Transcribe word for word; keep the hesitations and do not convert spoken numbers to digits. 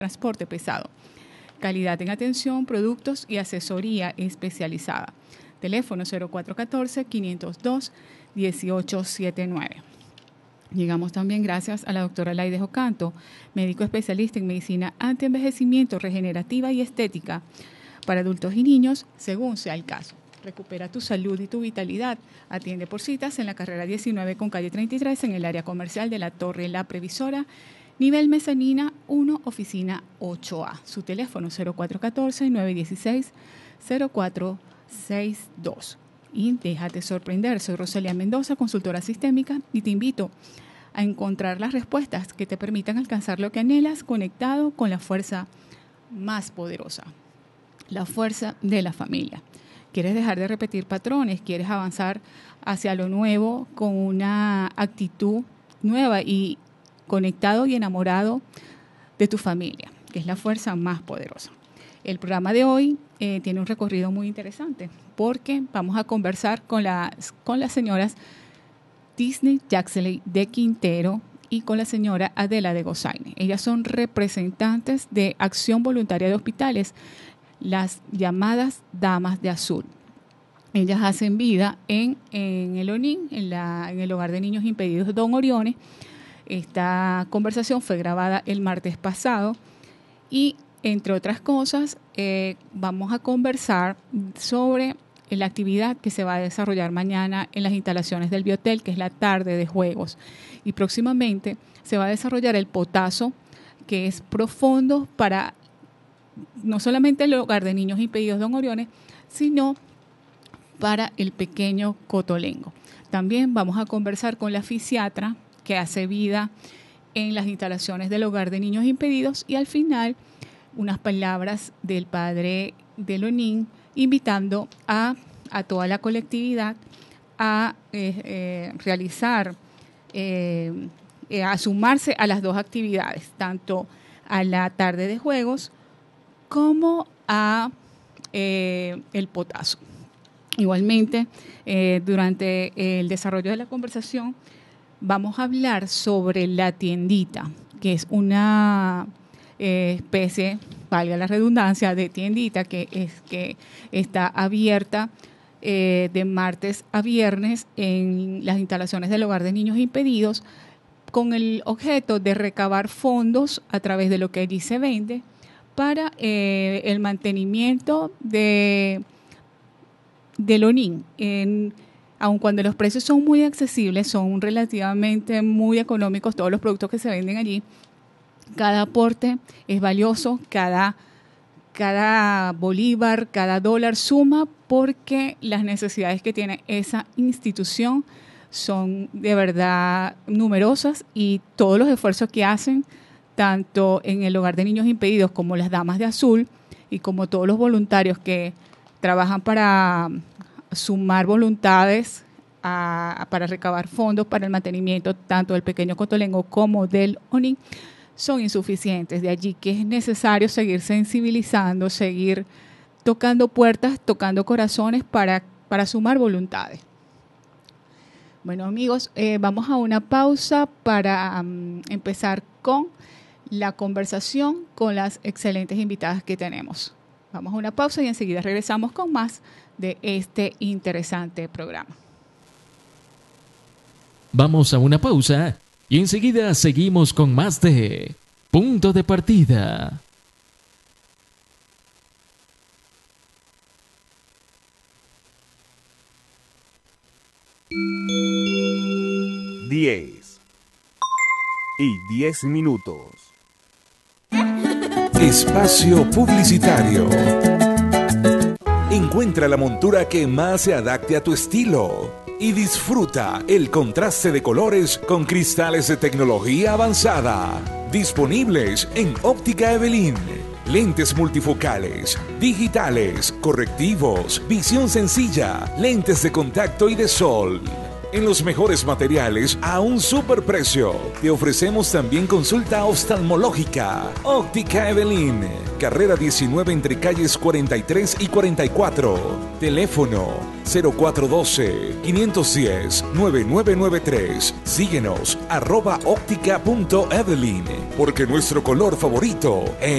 transporte pesado. Calidad en atención, productos y asesoría especializada. Teléfono cero cuatro uno cuatro, quinientos dos, dieciocho setenta y nueve. Llegamos también gracias a la doctora Laide Ocanto, médico especialista en medicina antienvejecimiento, regenerativa y estética para adultos y niños, según sea el caso. Recupera tu salud y tu vitalidad. Atiende por citas en la carrera diecinueve con calle treinta y tres en el área comercial de la Torre La Previsora, nivel Mezanina uno, oficina ocho A. Su teléfono cero cuatro uno cuatro, nueve uno seis, cero cuatro seis dos. Y déjate sorprender, soy Rosalía Mendoza, consultora sistémica, y te invito a encontrar las respuestas que te permitan alcanzar lo que anhelas, conectado con la fuerza más poderosa, la fuerza de la familia. ¿Quieres dejar de repetir patrones? ¿Quieres avanzar hacia lo nuevo con una actitud nueva y conectado y enamorado de tu familia, que es la fuerza más poderosa? El programa de hoy eh, tiene un recorrido muy interesante porque vamos a conversar con las, con las señoras Disney Jaxley de Quintero y con la señora Adela de Gozaine. Ellas son representantes de Acción Voluntaria de Hospitales, las llamadas Damas de Azul. Ellas hacen vida en, en el O N I N, en, la, en el Hogar de Niños Impedidos Don Orione. Esta conversación fue grabada el martes pasado y, entre otras cosas, eh, vamos a conversar sobre la actividad que se va a desarrollar mañana en las instalaciones del Biotel, que es la tarde de juegos. Y próximamente se va a desarrollar el potazo, que es profundo para no solamente el Hogar de Niños Impedidos Don Orione, sino para el pequeño Cotolengo. También vamos a conversar con la fisiatra que hace vida en las instalaciones del Hogar de Niños Impedidos, y al final unas palabras del padre del O N I N invitando a, a toda la colectividad a eh, eh, realizar, eh, eh, a sumarse a las dos actividades, tanto a la tarde de juegos como a eh, el potazo. Igualmente, eh, durante el desarrollo de la conversación vamos a hablar sobre la tiendita, que es una eh, especie, valga la redundancia, de tiendita que, es, que está abierta eh, de martes a viernes en las instalaciones del Hogar de Niños Impedidos, con el objeto de recabar fondos a través de lo que allí se vende para eh, el mantenimiento de, del O N I N. En, aun cuando los precios son muy accesibles, son relativamente muy económicos todos los productos que se venden allí, cada aporte es valioso, cada, cada bolívar, cada dólar suma, porque las necesidades que tiene esa institución son de verdad numerosas, y todos los esfuerzos que hacen, tanto en el Hogar de Niños Impedidos como las Damas de Azul, y como todos los voluntarios que trabajan para sumar voluntades a, para recabar fondos para el mantenimiento tanto del pequeño Cotolengo como del O N I N, son insuficientes. De allí que es necesario seguir sensibilizando, seguir tocando puertas, tocando corazones para, para sumar voluntades. Bueno, amigos, eh, vamos a una pausa para um, empezar con la conversación con las excelentes invitadas que tenemos. Vamos a una pausa y enseguida regresamos con más de este interesante programa. Vamos a una pausa y enseguida seguimos con más de Punto de Partida. Diez y diez minutos. Espacio publicitario. Encuentra la montura que más se adapte a tu estilo y disfruta el contraste de colores con cristales de tecnología avanzada. Disponibles en Óptica Evelyn. Lentes multifocales, digitales, correctivos, visión sencilla, lentes de contacto y de sol. en los mejores materiales a un superprecio. Te ofrecemos también consulta oftalmológica. Óptica Evelyn, carrera diecinueve entre calles cuarenta y tres y cuarenta y cuatro. Teléfono cero cuatro uno dos, cinco uno cero, nueve nueve nueve tres. Síguenos arroba óptica punto evelyn, porque nuestro color favorito es